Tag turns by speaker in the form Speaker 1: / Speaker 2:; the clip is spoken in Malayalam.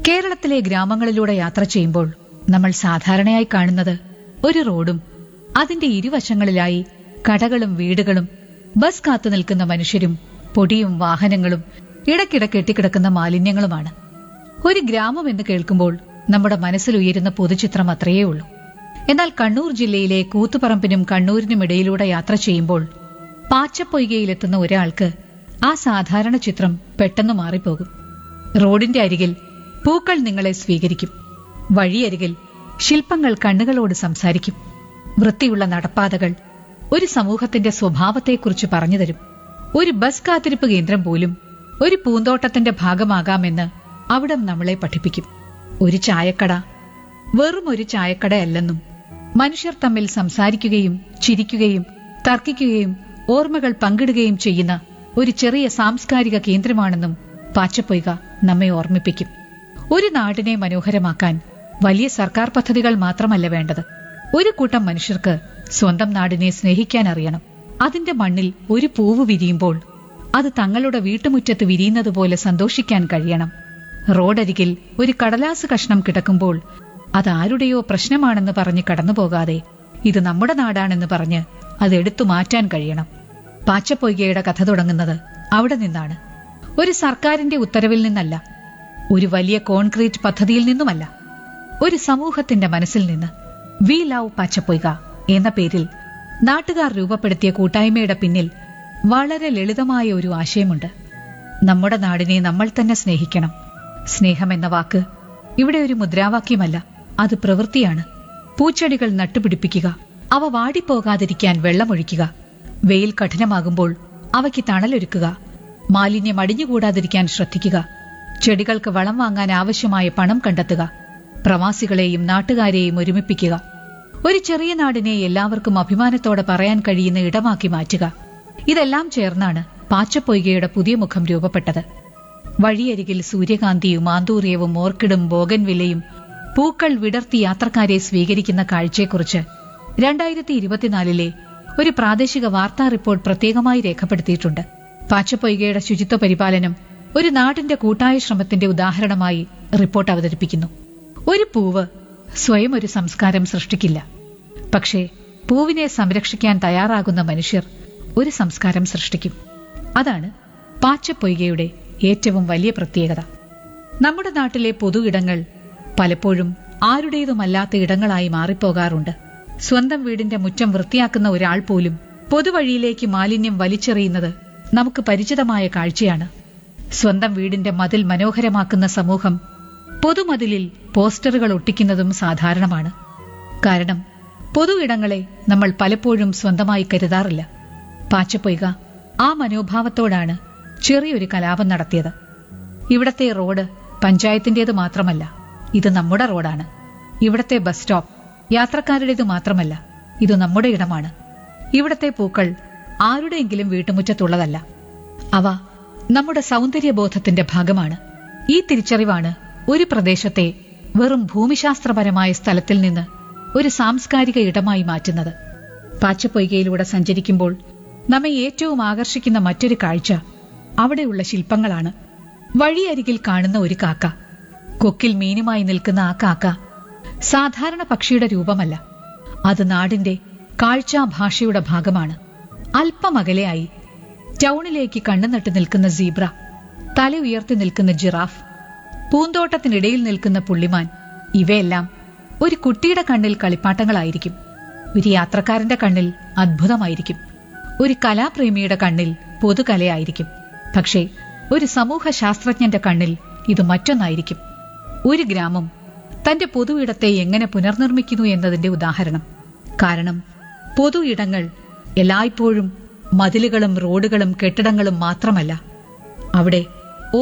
Speaker 1: കേരളത്തിലെ ഗ്രാമങ്ങളിലൂടെ യാത്ര ചെയ്യുമ്പോൾ നമ്മൾ സാധാരണയായി കാണുന്നത് ഒരു റോഡും അതിന്റെ ഇരുവശങ്ങളിലായി കടകളും വീടുകളും ബസ് കാത്തു നിൽക്കുന്ന മനുഷ്യരും പൊടിയും വാഹനങ്ങളും ഇടയ്ക്കിടെ കെട്ടിക്കിടക്കുന്ന മാലിന്യങ്ങളുമാണ്. ഒരു ഗ്രാമം എന്ന് കേൾക്കുമ്പോൾ നമ്മുടെ മനസ്സിൽ ഉയരുന്ന പൊതുചിത്രം അത്രയേ ഉള്ളൂ. എന്നാൽ കണ്ണൂർ ജില്ലയിലെ കൂത്തുപറമ്പിനും കണ്ണൂരിനും ഇടയിലൂടെ യാത്ര ചെയ്യുമ്പോൾ പാച്ചപ്പൊയ്കയിലെത്തുന്ന ഒരാൾക്ക് ആ സാധാരണ ചിത്രം പെട്ടെന്ന് മാറിപ്പോകും. റോഡിന്റെ അരികിൽ പൂക്കൾ നിങ്ങളെ സ്വീകരിക്കും. വഴിയരികിൽ ശില്പങ്ങൾ കണ്ണുകളോട് സംസാരിക്കും. വൃത്തിയുള്ള നടപ്പാതകൾ ഒരു സമൂഹത്തിന്റെ സ്വഭാവത്തെക്കുറിച്ച് പറഞ്ഞുതരും. ഒരു ബസ് കാത്തിരിപ്പ് കേന്ദ്രം പോലും ഒരു പൂന്തോട്ടത്തിന്റെ ഭാഗമാകാമെന്ന് അവിടം നമ്മളെ പഠിപ്പിക്കും. ഒരു ചായക്കട വെറും ഒരു ചായക്കടയല്ലെന്നും മനുഷ്യർ തമ്മിൽ സംസാരിക്കുകയും ചിരിക്കുകയും തർക്കിക്കുകയും ഓർമ്മകൾ പങ്കിടുകയും ചെയ്യുന്ന ഒരു ചെറിയ സാംസ്കാരിക കേന്ദ്രമാണെന്നും പാച്ചപ്പൊയ്ക നമ്മെ ഓർമ്മിപ്പിക്കും. ഒരു നാടിനെ മനോഹരമാക്കാൻ വലിയ സർക്കാർ പദ്ധതികൾ മാത്രമല്ല വേണ്ടത്. ഒരു കൂട്ടം മനുഷ്യർക്ക് സ്വന്തം നാടിനെ സ്നേഹിക്കാൻ അറിയണം. അതിന്റെ മണ്ണിൽ ഒരു പൂവ് വിരിയുമ്പോൾ അത് തങ്ങളുടെ വീട്ടുമുറ്റത്ത് വിരിയുന്നതുപോലെ സന്തോഷിക്കാൻ കഴിയണം. റോഡരികിൽ ഒരു കടലാസ് കഷ്ണം കിടക്കുമ്പോൾ അത് ആരുടെയോ പ്രശ്നമാണെന്ന് പറഞ്ഞ് കടന്നുപോകാതെ ഇത് നമ്മുടെ നാടാണെന്ന് പറഞ്ഞ് അതെടുത്തു മാറ്റാൻ കഴിയണം. പാച്ചപ്പൊയ്കയുടെ കഥ തുടങ്ങുന്നത് അവിടെ നിന്നാണ്. ഒരു സർക്കാരിന്റെ ഉത്തരവിൽ നിന്നല്ല, ഒരു വലിയ കോൺക്രീറ്റ് പദ്ധതിയിൽ നിന്നുമല്ല, ഒരു സമൂഹത്തിന്റെ മനസ്സിൽ നിന്ന്. വി ലവ് പാച്ചപ്പൊയ്ക എന്ന പേരിൽ നാട്ടുകാർ രൂപപ്പെടുത്തിയ കൂട്ടായ്മയുടെ പിന്നിൽ വളരെ ലളിതമായ ഒരു ആശയമുണ്ട്. നമ്മുടെ നാടിനെ നമ്മൾ തന്നെ സ്നേഹിക്കണം. സ്നേഹമെന്ന വാക്ക് ഇവിടെ ഒരു മുദ്രാവാക്യമല്ല, അത് പ്രവൃത്തിയാണ്. പൂച്ചെടികൾ നട്ടുപിടിപ്പിക്കുക, അവ വാടിപ്പോകാതിരിക്കാൻ വെള്ളമൊഴിക്കുക, വെയിൽ കഠിനമാകുമ്പോൾ അവയ്ക്ക് തണലൊരുക്കുക, മാലിന്യം അടിഞ്ഞുകൂടാതിരിക്കാൻ ശ്രദ്ധിക്കുക, ചെടികൾക്ക് വളം വാങ്ങാൻ ആവശ്യമായ പണം കണ്ടെത്തുക, പ്രവാസികളെയും നാട്ടുകാരെയും ഒരുമിപ്പിക്കുക, ഒരു ചെറിയ നാടിനെ എല്ലാവർക്കും അഭിമാനത്തോടെ പറയാൻ കഴിയുന്ന ഇടമാക്കി മാറ്റുക. ഇതെല്ലാം ചേർന്നാണ് പാച്ചപ്പൊയ്കയുടെ പുതിയ മുഖം രൂപപ്പെട്ടത്. വഴിയരികിൽ സൂര്യകാന്തിയും ആന്തൂറിയവും ഓർക്കിഡും ബോഗൻവില്ലയും പൂക്കൾ വിടർത്തി യാത്രക്കാരെ സ്വീകരിക്കുന്ന കാഴ്ചയെക്കുറിച്ച് 2024 ഒരു പ്രാദേശിക വാർത്താ റിപ്പോർട്ട് പ്രത്യേകമായി രേഖപ്പെടുത്തിയിട്ടുണ്ട്. പാച്ചപ്പൊയ്കയുടെ ശുചിത്വ പരിപാലനം ഒരു നാടിന്റെ കൂട്ടായ ശ്രമത്തിന്റെ ഉദാഹരണമായി റിപ്പോർട്ട് അവതരിപ്പിക്കുന്നു. ഒരു പൂവ് സ്വയം ഒരു സംസ്കാരം സൃഷ്ടിക്കില്ല. പക്ഷേ പൂവിനെ സംരക്ഷിക്കാൻ തയ്യാറാകുന്ന മനുഷ്യർ ഒരു സംസ്കാരം സൃഷ്ടിക്കും. അതാണ് പാച്ചപ്പൊയ്കയുടെ ഏറ്റവും വലിയ പ്രത്യേകത. നമ്മുടെ നാട്ടിലെ പൊതു ഇടങ്ങൾ പലപ്പോഴും ആരുടേതുമല്ലാത്ത ഇടങ്ങളായി മാറിപ്പോകാറുണ്ട്. സ്വന്തം വീടിന്റെ മുറ്റം വൃത്തിയാക്കുന്ന ഒരാൾ പോലും പൊതുവഴിയിലേക്ക് മാലിന്യം വലിച്ചെറിയുന്നത് നമുക്ക് പരിചിതമായ കാഴ്ചയാണ്. സ്വന്തം വീടിന്റെ മതിൽ മനോഹരമാക്കുന്ന സമൂഹം പൊതുമതിലിൽ പോസ്റ്ററുകൾ ഒട്ടിക്കുന്നതും സാധാരണമാണ്. കാരണം പൊതു ഇടങ്ങളെ നമ്മൾ പലപ്പോഴും സ്വന്തമായി കരുതാറില്ല. പാച്ചപ്പൊയ്ക ആ മനോഭാവത്തോടാണ് ചെറിയൊരു കലാപം നടത്തിയത്. ഇവിടത്തെ റോഡ് പഞ്ചായത്തിന്റേത് മാത്രമല്ല, ഇത് നമ്മുടെ റോഡാണ്. ഇവിടത്തെ ബസ് സ്റ്റോപ്പ് യാത്രക്കാരുടേത് മാത്രമല്ല, ഇത് നമ്മുടെ ഇടമാണ്. ഇവിടത്തെ പൂക്കൾ ആരുടെയെങ്കിലും വീട്ടുമുറ്റത്തുള്ളതല്ല, അവ നമ്മുടെ സൗന്ദര്യബോധത്തിന്റെ ഭാഗമാണ്. ഈ തിരിച്ചറിവാണ് ഒരു പ്രദേശത്തെ വെറും ഭൂമിശാസ്ത്രപരമായ സ്ഥലത്തിൽ നിന്ന് ഒരു സാംസ്കാരിക ഇടമായി മാറ്റുന്നത്. പാച്ചപ്പൊയ്കയിലൂടെ സഞ്ചരിക്കുമ്പോൾ നമ്മെ ഏറ്റവും ആകർഷിക്കുന്ന മറ്റൊരു കാഴ്ച അവിടെയുള്ള ശില്പങ്ങളാണ്. വഴിയരികിൽ കാണുന്ന ഒരു കാക്ക, കൊക്കിൽ മീനുമായി നിൽക്കുന്ന ആ കാക്ക സാധാരണ പക്ഷിയുടെ രൂപമല്ല, അത് നാടിന്റെ കാഴ്ചാഭാഷയുടെ ഭാഗമാണ്. അല്പം അകലെയായി ടൗണിലേക്ക് കണ്ണുനട്ട് നിൽക്കുന്ന സീബ്ര, തല ഉയർത്തി നിൽക്കുന്ന ജിറാഫ്, പൂന്തോട്ടത്തിനിടയിൽ നിൽക്കുന്ന പുള്ളിമാൻ, ഇവയെല്ലാം ഒരു കുട്ടിയുടെ കണ്ണിൽ കളിപ്പാട്ടങ്ങളായിരിക്കും. ഒരു യാത്രക്കാരന്റെ കണ്ണിൽ അത്ഭുതമായിരിക്കും. ഒരു കലാപ്രേമിയുടെ കണ്ണിൽ പൊതുകലയായിരിക്കും. പക്ഷേ ഒരു സമൂഹ ശാസ്ത്രജ്ഞന്റെ കണ്ണിൽ ഇത് മറ്റൊന്നായിരിക്കും. ഒരു ഗ്രാമം തന്റെ പൊതു ഇടത്തെ എങ്ങനെ പുനർനിർമ്മിക്കുന്നു എന്നതിന്റെ ഉദാഹരണം. കാരണം പൊതു ഇടങ്ങൾ എല്ലായ്പ്പോഴും മതിലുകളും റോഡുകളും കെട്ടിടങ്ങളും മാത്രമല്ല, അവിടെ